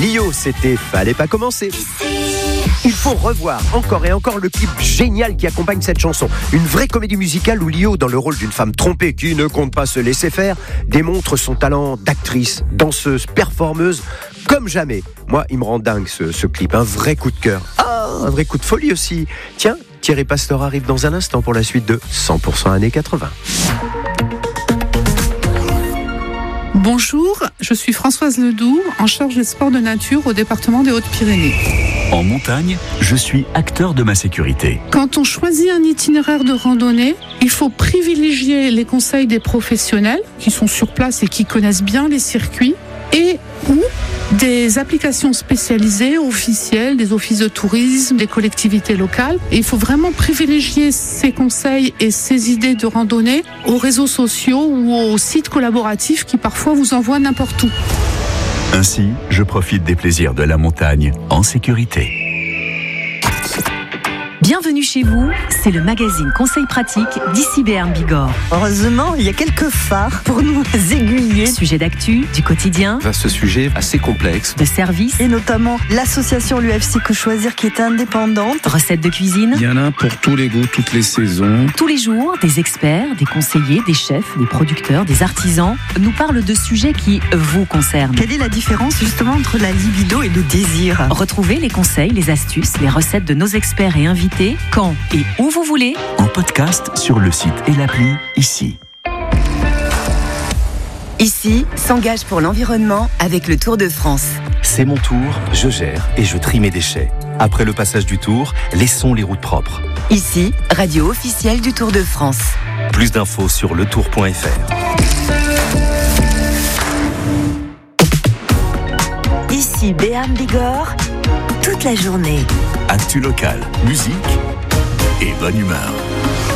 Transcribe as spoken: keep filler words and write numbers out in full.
Lio, c'était Fallait pas commencer. Il faut revoir encore et encore le clip génial qui accompagne cette chanson. Une vraie comédie musicale où Lio, dans le rôle d'une femme trompée qui ne compte pas se laisser faire, démontre son talent d'actrice, danseuse, performeuse, comme jamais. Moi, il me rend dingue ce, ce clip, un vrai coup de cœur. Ah, un vrai coup de folie aussi. Tiens, Thierry Pastor arrive dans un instant pour la suite de cent pour cent années quatre-vingts. Bonjour, je suis Françoise Ledoux, en charge des sports de nature au département des Hautes-Pyrénées. En montagne, je suis acteur de ma sécurité. Quand on choisit un itinéraire de randonnée, il faut privilégier les conseils des professionnels qui sont sur place et qui connaissent bien les circuits et ou des applications spécialisées, officielles, des offices de tourisme, des collectivités locales. Et il faut vraiment privilégier ces conseils et ces idées de randonnée aux réseaux sociaux ou aux sites collaboratifs qui parfois vous envoient n'importe où. Ainsi, je profite des plaisirs de la montagne en sécurité. Bienvenue chez vous, c'est le magazine Conseil pratique d'Ici Béarn Bigorre. Heureusement, il y a quelques phares pour nous aiguiller. Sujet d'actu, du quotidien, vaste sujet assez complexe, de service, et notamment l'association l'U F C Que Choisir qui est indépendante. Recettes de cuisine. Il y en a pour tous les goûts, toutes les saisons. Tous les jours, des experts, des conseillers, des chefs, des producteurs, des artisans nous parlent de sujets qui vous concernent. Quelle est la différence justement entre la libido et le désir ? Retrouvez les conseils, les astuces, les recettes de nos experts et invités quand et où vous voulez, en podcast sur le site et l'appli Ici. Ici s'engage pour l'environnement avec le Tour de France. C'est mon tour, je gère et je trie mes déchets. Après le passage du Tour, laissons les routes propres. Ici, radio officielle du Tour de France. Plus d'infos sur le tour point f r. Ici Béarn Bigorre, toute la journée. Actu local, musique et bonne humeur.